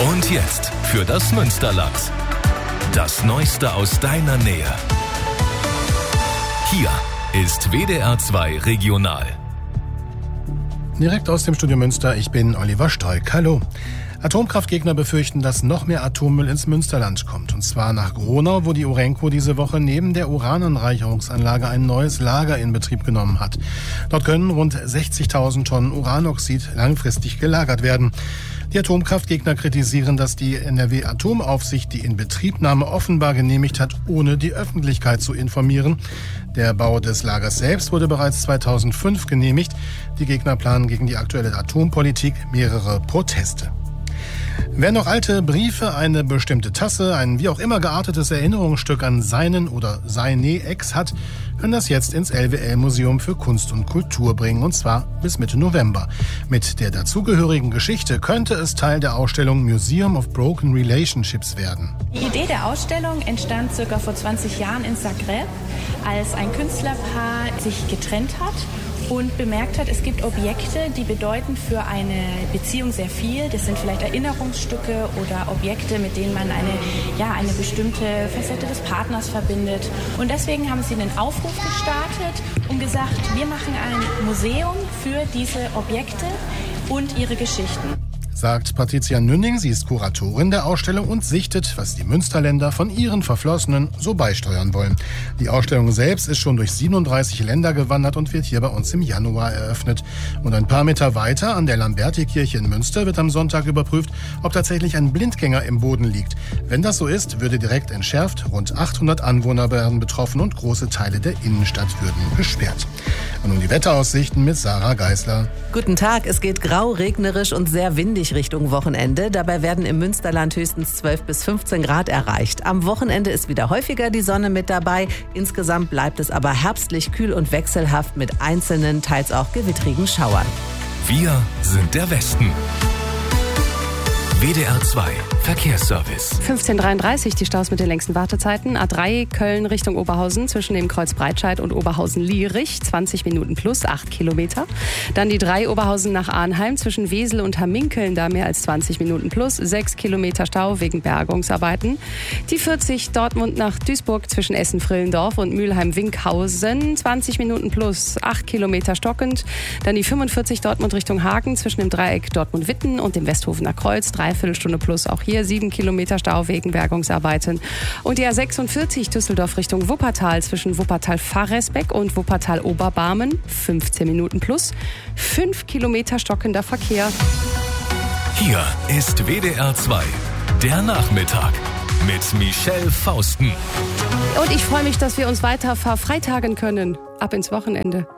Und jetzt für das Münsterland. Das Neueste aus deiner Nähe. Hier ist WDR 2 Regional. Direkt aus dem Studio Münster, ich bin Oliver Stoik. Hallo. Atomkraftgegner befürchten, dass noch mehr Atommüll ins Münsterland kommt. Und zwar nach Gronau, wo die Urenco diese Woche neben der Urananreicherungsanlage ein neues Lager in Betrieb genommen hat. Dort können rund 60.000 Tonnen Uranoxid langfristig gelagert werden. Die Atomkraftgegner kritisieren, dass die NRW-Atomaufsicht die Inbetriebnahme offenbar genehmigt hat, ohne die Öffentlichkeit zu informieren. Der Bau des Lagers selbst wurde bereits 2005 genehmigt. Die Gegner planen gegen die aktuelle Atompolitik mehrere Proteste. Wer noch alte Briefe, eine bestimmte Tasse, ein wie auch immer geartetes Erinnerungsstück an seinen oder seine Ex hat, kann das jetzt ins LWL-Museum für Kunst und Kultur bringen, und zwar bis Mitte November. Mit der dazugehörigen Geschichte könnte es Teil der Ausstellung Museum of Broken Relationships werden. Die Idee der Ausstellung entstand ca. vor 20 Jahren in Zagreb, als ein Künstlerpaar sich getrennt hat und bemerkt hat, es gibt Objekte, die bedeuten für eine Beziehung sehr viel. Das sind vielleicht Erinnerungsstücke oder Objekte, mit denen man eine bestimmte Facette des Partners verbindet. Und deswegen haben sie einen Aufruf gestartet und gesagt, wir machen ein Museum für diese Objekte und ihre Geschichten. Sagt Patricia Nünning, sie ist Kuratorin der Ausstellung und sichtet, was die Münsterländer von ihren Verflossenen so beisteuern wollen. Die Ausstellung selbst ist schon durch 37 Länder gewandert und wird hier bei uns im Januar eröffnet. Und ein paar Meter weiter an der Lamberti-Kirche in Münster wird am Sonntag überprüft, ob tatsächlich ein Blindgänger im Boden liegt. Wenn das so ist, würde direkt entschärft, rund 800 Anwohner werden betroffen und große Teile der Innenstadt würden gesperrt. Und nun die Wetteraussichten mit Sarah Geisler. Guten Tag, es geht grau, regnerisch und sehr windig Richtung Wochenende. Dabei werden im Münsterland höchstens 12 bis 15 Grad erreicht. Am Wochenende ist wieder häufiger die Sonne mit dabei. Insgesamt bleibt es aber herbstlich kühl und wechselhaft mit einzelnen, teils auch gewittrigen Schauern. Wir sind der Westen. WDR 2 Verkehrsservice. 15:33 die Staus mit den längsten Wartezeiten. A3 Köln Richtung Oberhausen zwischen dem Kreuz Breitscheid und Oberhausen-Lierich. 20 Minuten plus 8 Kilometer. Dann die 3 Oberhausen nach Arnheim zwischen Wesel und Hamminkeln. Da mehr als 20 Minuten plus 6 Kilometer Stau wegen Bergungsarbeiten. Die 40 Dortmund nach Duisburg zwischen Essen-Frillendorf und Mülheim-Winkhausen. 20 Minuten plus 8 Kilometer stockend. Dann die 45 Dortmund Richtung Hagen zwischen dem Dreieck Dortmund-Witten und dem Westhofener Kreuz. 3/4 Stunde plus auch hier 7 Kilometer Stau wegen Bergungsarbeiten. Und die A46 Düsseldorf Richtung Wuppertal zwischen Wuppertal-Faresbeck und Wuppertal-Oberbarmen. 15 Minuten plus 5 Kilometer stockender Verkehr. Hier ist WDR 2, der Nachmittag mit Michelle Fausten. Und ich freue mich, dass wir uns weiter verfreitagen können. Ab ins Wochenende.